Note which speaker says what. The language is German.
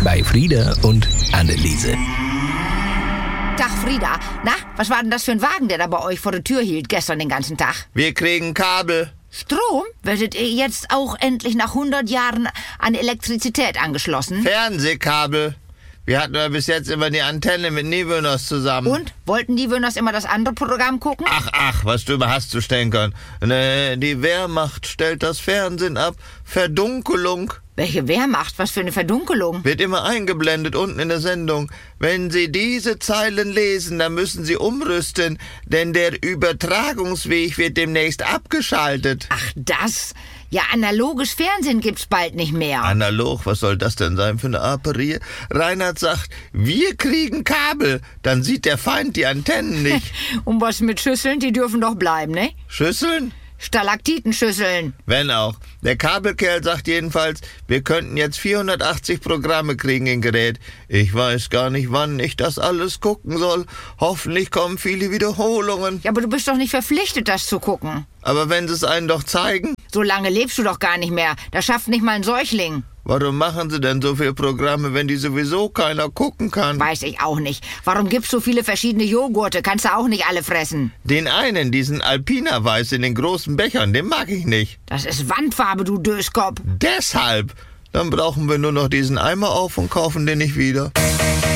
Speaker 1: bei Frieda und Anneliese.
Speaker 2: Tag, Frieda. Na, was war denn das für ein Wagen, der da bei euch vor der Tür hielt gestern den ganzen Tag?
Speaker 3: Wir kriegen Kabel.
Speaker 2: Strom? Werdet ihr jetzt auch endlich nach 100 Jahren an Elektrizität angeschlossen?
Speaker 3: Fernsehkabel. Wir hatten ja bis jetzt immer die Antenne mit Niewöhners zusammen.
Speaker 2: Und? Wollten Niewöhners immer das andere Programm gucken?
Speaker 3: Ach, was du über hast zu stänkern. Die Wehrmacht stellt das Fernsehen ab. Verdunkelung.
Speaker 2: Welche Wehrmacht? Was für eine Verdunkelung?
Speaker 3: Wird immer eingeblendet unten in der Sendung. Wenn Sie diese Zeilen lesen, dann müssen Sie umrüsten, denn der Übertragungsweg wird demnächst abgeschaltet.
Speaker 2: Ach, das? Ja, analoges Fernsehen gibt's bald nicht mehr.
Speaker 3: Analog, was soll das denn sein für eine Aperie? Reinhard sagt, wir kriegen Kabel, dann sieht der Feind die Antennen nicht.
Speaker 2: Und was mit Schüsseln? Die dürfen doch bleiben, ne?
Speaker 3: Schüsseln?
Speaker 2: Stalaktitenschüsseln.
Speaker 3: Wenn auch. Der Kabelkerl sagt jedenfalls, wir könnten jetzt 480 Programme kriegen in Gerät. Ich weiß gar nicht, wann ich das alles gucken soll. Hoffentlich kommen viele Wiederholungen.
Speaker 2: Ja, aber du bist doch nicht verpflichtet, das zu gucken.
Speaker 3: Aber wenn sie es einen doch zeigen?
Speaker 2: So lange lebst du doch gar nicht mehr. Das schafft nicht mal ein Säugling.
Speaker 3: Warum machen sie denn so viele Programme, wenn die sowieso keiner gucken kann?
Speaker 2: Weiß ich auch nicht. Warum gibt's so viele verschiedene Joghurte? Kannst du auch nicht alle fressen.
Speaker 3: Den einen, diesen Alpina-Weiß in den großen Bechern, den mag ich nicht.
Speaker 2: Das ist Wandfarbe, du Döskop.
Speaker 3: Deshalb. Dann brauchen wir nur noch diesen Eimer auf und kaufen den nicht wieder.